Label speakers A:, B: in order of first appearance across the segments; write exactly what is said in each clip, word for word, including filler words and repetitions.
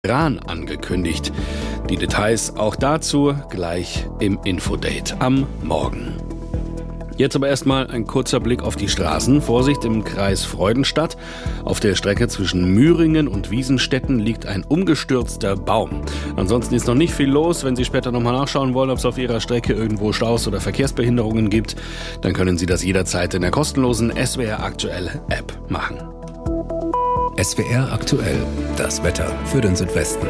A: Iran angekündigt. Die Details auch dazu gleich im Infodate am Morgen. Jetzt aber erstmal ein kurzer Blick auf die Straßen. Vorsicht im Kreis Freudenstadt. Auf der Strecke zwischen Müringen und Wiesenstetten liegt ein umgestürzter Baum. Ansonsten ist noch nicht viel los. Wenn Sie später nochmal nachschauen wollen, ob es auf Ihrer Strecke irgendwo Staus oder Verkehrsbehinderungen gibt, dann können Sie das jederzeit in der kostenlosen S W R Aktuell App machen.
B: S W R Aktuell, das Wetter für den Südwesten.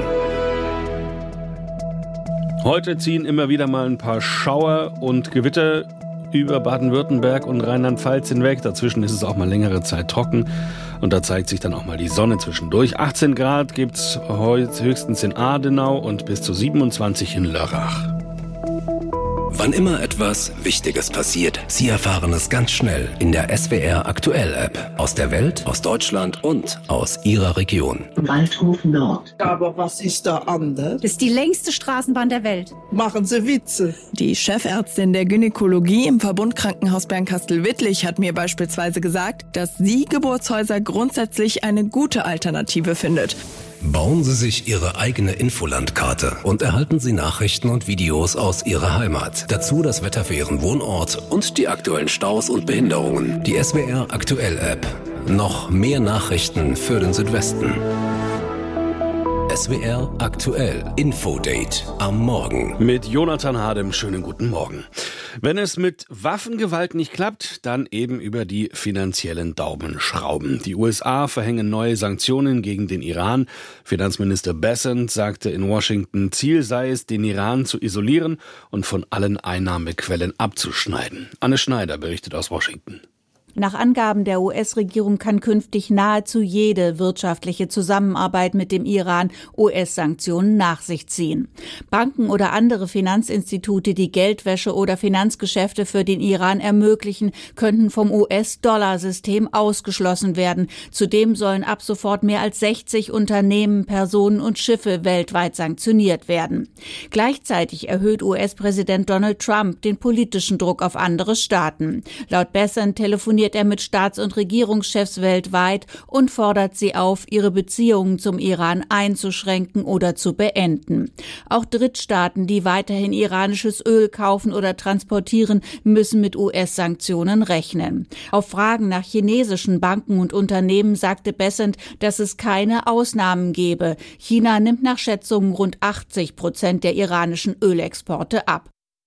A: Heute ziehen immer wieder mal ein paar Schauer und Gewitter über Baden-Württemberg und Rheinland-Pfalz hinweg. Dazwischen ist es auch mal längere Zeit trocken und da zeigt sich dann auch mal die Sonne zwischendurch. achtzehn Grad gibt's heute höchstens in Adenau und bis zu siebenundzwanzig in Lörrach.
B: Wann immer etwas Wichtiges passiert, Sie erfahren es ganz schnell in der S W R Aktuell App. Aus der Welt, aus Deutschland und aus Ihrer Region.
C: Waldhof Nord.
D: Aber was ist da anders?
E: Das ist die längste Straßenbahn der Welt.
D: Machen Sie Witze.
F: Die Chefärztin der Gynäkologie im Verbundkrankenhaus Bernkastel-Wittlich hat mir beispielsweise gesagt, dass sie Geburtshäuser grundsätzlich eine gute Alternative findet.
B: Bauen Sie sich Ihre eigene Infolandkarte und erhalten Sie Nachrichten und Videos aus Ihrer Heimat. Dazu das Wetter für Ihren Wohnort und die aktuellen Staus und Behinderungen. Die S W R Aktuell App. Noch mehr Nachrichten für den Südwesten. S W R Aktuell Infodate am Morgen.
A: Mit Jonathan Hadem, schönen guten Morgen. Wenn es mit Waffengewalt nicht klappt, dann eben über die finanziellen Daumenschrauben. Die U S A verhängen neue Sanktionen gegen den Iran. Finanzminister Bessent sagte in Washington, Ziel sei es, den Iran zu isolieren und von allen Einnahmequellen abzuschneiden. Anne Schneider berichtet aus Washington.
E: Nach Angaben der U S-Regierung kann künftig nahezu jede wirtschaftliche Zusammenarbeit mit dem Iran U S-Sanktionen nach sich ziehen. Banken oder andere Finanzinstitute, die Geldwäsche oder Finanzgeschäfte für den Iran ermöglichen, könnten vom U S-Dollar-System ausgeschlossen werden. Zudem sollen ab sofort mehr als sechzig Unternehmen, Personen und Schiffe weltweit sanktioniert werden. Gleichzeitig erhöht U S-Präsident Donald Trump den politischen Druck auf andere Staaten. Laut Bessent telefoniert er mit Staats- und Regierungschefs weltweit und fordert sie auf, ihre Beziehungen zum Iran einzuschränken oder zu beenden. Auch Drittstaaten, die weiterhin iranisches Öl kaufen oder transportieren, müssen mit U S-Sanktionen rechnen. Auf Fragen nach chinesischen Banken und Unternehmen sagte Bessent, dass es keine Ausnahmen gebe. China nimmt nach Schätzungen rund achtzig Prozent der iranischen Ölexporte ab.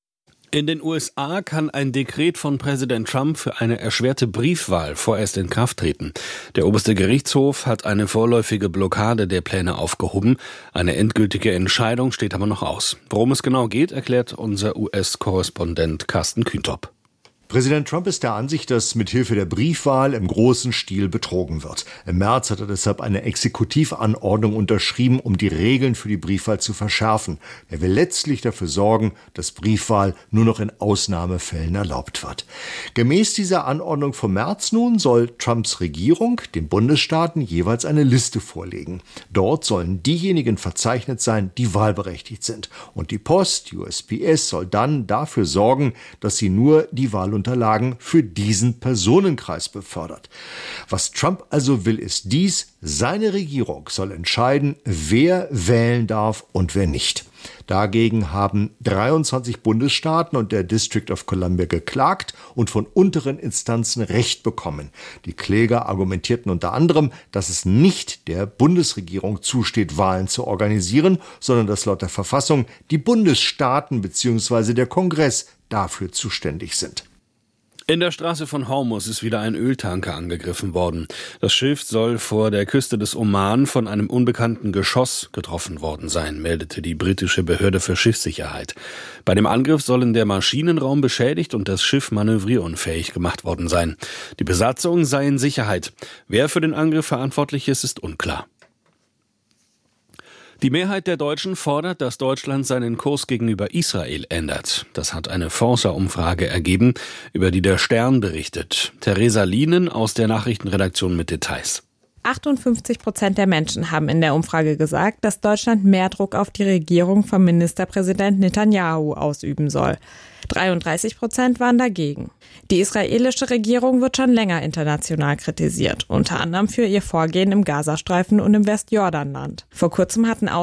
A: In den U S A kann ein Dekret von Präsident Trump für eine erschwerte Briefwahl vorerst in Kraft treten. Der oberste Gerichtshof hat eine vorläufige Blockade der Pläne aufgehoben. Eine endgültige Entscheidung steht aber noch aus. Worum es genau geht, erklärt unser U S-Korrespondent Carsten Kühntop.
G: Präsident Trump ist der Ansicht, dass mithilfe der Briefwahl im großen Stil betrogen wird. Im März hat er deshalb eine Exekutivanordnung unterschrieben, um die Regeln für die Briefwahl zu verschärfen. Er will letztlich dafür sorgen, dass Briefwahl nur noch in Ausnahmefällen erlaubt wird. Gemäß dieser Anordnung vom März nun soll Trumps Regierung den Bundesstaaten jeweils eine Liste vorlegen. Dort sollen diejenigen verzeichnet sein, die wahlberechtigt sind. Und die Post, U S P S, soll dann dafür sorgen, dass sie nur die Wahlunterlagen für diesen Personenkreis befördert. Was Trump also will, ist dies: Seine Regierung soll entscheiden, wer wählen darf und wer nicht. Dagegen haben dreiundzwanzig Bundesstaaten und der District of Columbia geklagt und von unteren Instanzen Recht bekommen. Die Kläger argumentierten unter anderem, dass es nicht der Bundesregierung zusteht, Wahlen zu organisieren, sondern dass laut der Verfassung die Bundesstaaten bzw. der Kongress dafür zuständig sind.
A: In der Straße von Hormuz ist wieder ein Öltanker angegriffen worden. Das Schiff soll vor der Küste des Oman von einem unbekannten Geschoss getroffen worden sein, meldete die britische Behörde für Schiffssicherheit. Bei dem Angriff sollen der Maschinenraum beschädigt und das Schiff manövrierunfähig gemacht worden sein. Die Besatzung sei in Sicherheit. Wer für den Angriff verantwortlich ist, ist unklar. Die Mehrheit der Deutschen fordert, dass Deutschland seinen Kurs gegenüber Israel ändert. Das hat eine Forsa-Umfrage ergeben, über die der Stern berichtet. Theresa Lienen aus der Nachrichtenredaktion mit Details.
C: achtundfünfzig Prozent der Menschen haben in der Umfrage gesagt, dass Deutschland mehr Druck auf die Regierung von Ministerpräsident Netanyahu ausüben soll. dreiunddreißig Prozent waren dagegen. Die israelische Regierung wird schon länger international kritisiert, unter anderem für ihr Vorgehen im Gazastreifen und im Westjordanland. Vor kurzem hatten